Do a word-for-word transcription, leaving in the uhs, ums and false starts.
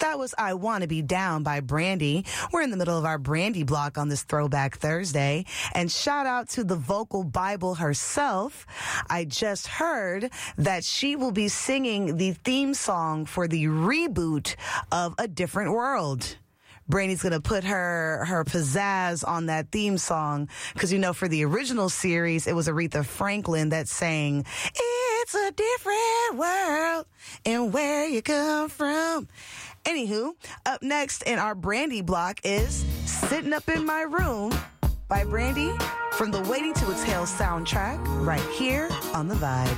That was I Want to Be Down by Brandy. We're in the middle of our Brandy block on this Throwback Thursday. And shout out to the vocal Bible herself. I just heard that she will be singing the theme song for the reboot of A Different World. Brandy's going to put her her pizzazz on that theme song because, you know, for the original series, it was Aretha Franklin that sang, "It's a different world and where you come from." Anywho, up next in our Brandy block is Sitting Up in My Room by Brandy from the Waiting to Exhale soundtrack right here on The Vibe.